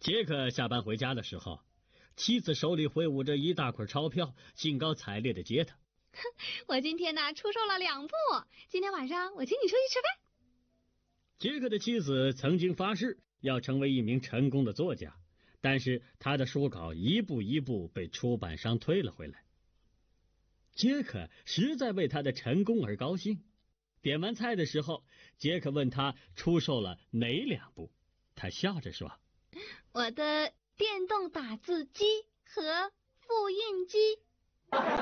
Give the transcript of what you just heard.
杰克下班回家的时候，妻子手里挥舞着一大捆钞票，兴高采烈地接他。 我今天呢出售了2部，今天晚上我请你出去吃饭。 杰克的妻子曾经发誓要成为一名成功的作家，但是他的书稿一步一步被出版商退了回来。杰克实在为他的成功而高兴。点完菜的时候，杰克问他出售了哪2部，他笑着说： 我的电动打字机和复印机。